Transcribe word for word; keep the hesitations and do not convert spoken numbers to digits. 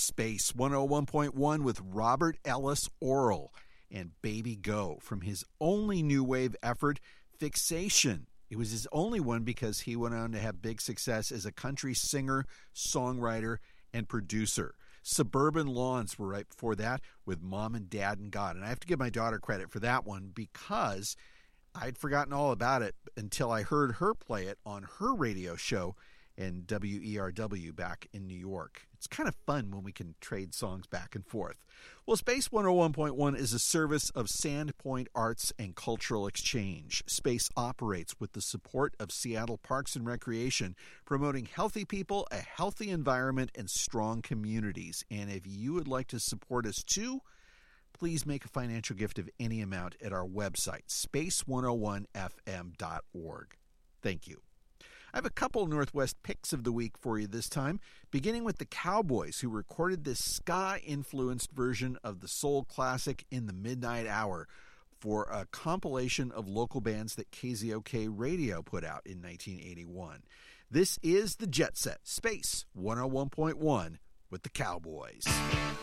Space one oh one point one with Robert Ellis Oral and Baby Go from his only new wave effort, Fixation. It was his only one because he went on to have big success as a country singer, songwriter, and producer. Suburban Lawns were right before that with Mom and Dad and God. And I have to give my daughter credit for that one because I'd forgotten all about it until I heard her play it on her radio show in W E R W back in New York. It's kind of fun when we can trade songs back and forth. Well, Space one oh one point one is a service of Sandpoint Arts and Cultural Exchange. Space operates with the support of Seattle Parks and Recreation, promoting healthy people, a healthy environment, and strong communities. And if you would like to support us too, please make a financial gift of any amount at our website, space one oh one f m dot org. Thank you. I have a couple Northwest picks of the week for you this time, beginning with the Cowboys, who recorded this ska-influenced version of the soul classic In the Midnight Hour for a compilation of local bands that K Z O K Radio put out in nineteen eighty-one. This is the Jet Set, Space one oh one point one with the Cowboys.